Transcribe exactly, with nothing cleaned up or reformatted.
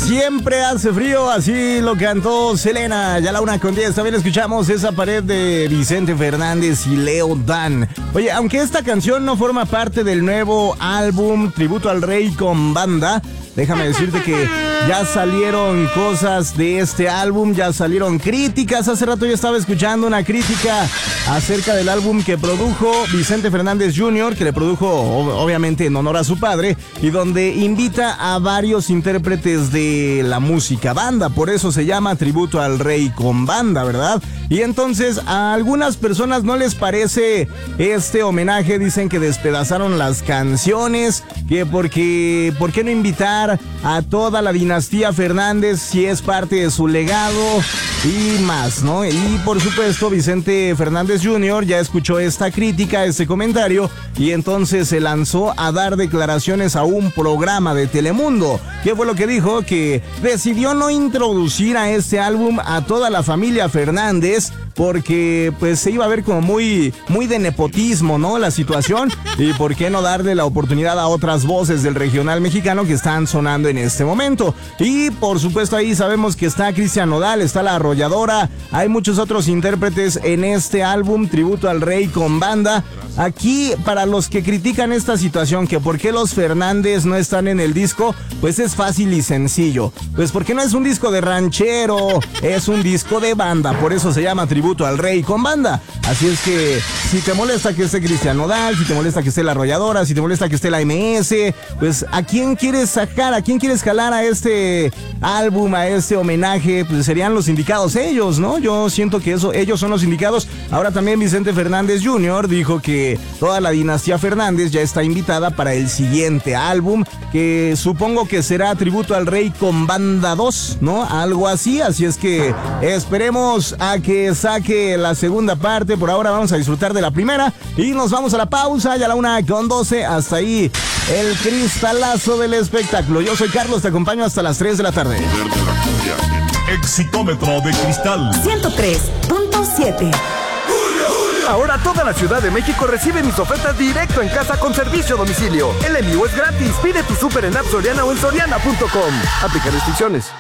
Siempre hace frío, así lo cantó Selena. Ya la una con diez. También escuchamos Esa pared de Vicente Fernández y Leo Dan. Oye, aunque esta canción no forma parte del nuevo álbum Tributo al Rey con Banda, déjame decirte que ya salieron cosas de este álbum, ya salieron críticas. Hace rato yo estaba escuchando una crítica acerca del álbum que produjo Vicente Fernández junior, que le produjo obviamente en honor a su padre, y donde invita a varios intérpretes de la música banda. Por eso se llama Tributo al Rey con Banda, ¿verdad? Y entonces a algunas personas no les parece este homenaje, dicen que despedazaron las canciones, que porque, ¿por qué no invitar a toda la dinastía Fernández si es parte de su legado y más, ¿no? Y por supuesto Vicente Fernández junior ya escuchó esta crítica, este comentario, y entonces se lanzó a dar declaraciones a un programa de Telemundo. ¿Qué fue lo que dijo? Que decidió no introducir a este álbum a toda la familia Fernández porque pues se iba a ver como muy, muy de nepotismo, ¿no? La situación, y por qué no darle la oportunidad a otras voces del regional mexicano que están sonando en este momento. Y por supuesto ahí sabemos que está Cristian Nodal, está La Arrolladora, hay muchos otros intérpretes en este álbum Tributo al Rey con Banda. Aquí, para los que critican esta situación, que por qué los Fernández no están en el disco, pues es fácil y sencillo. Pues porque no es un disco de ranchero, es un disco de banda, por eso se llama Tributo al Rey con Banda. Así es que si te molesta que esté Cristian Nodal, si te molesta que esté La Arrolladora, si te molesta que esté la M S, pues ¿a quién quieres sacar? ¿A quién quieres jalar a este álbum, a este homenaje? Pues serían los indicados ellos, ¿no? Yo siento que eso, ellos son los indicados. Ahora también Vicente Fernández junior dijo que toda la dinastía Fernández ya está invitada para el siguiente álbum, que supongo que será Tributo al Rey con Banda dos, ¿no? Algo así, así es que esperemos a que saque la segunda parte. Por ahora vamos a disfrutar de la primera y nos vamos a la pausa, ya a la una con doce. Hasta ahí el cristalazo del espectáculo. Yo soy Carlos, te acompaño hasta las tres de la tarde. Exitómetro de cristal ciento tres punto siete. Ahora toda la Ciudad de México recibe mis ofertas directo en casa con servicio a domicilio. El envío es gratis. Pide tu súper en App Soriana o en soriana punto com. Aplica restricciones.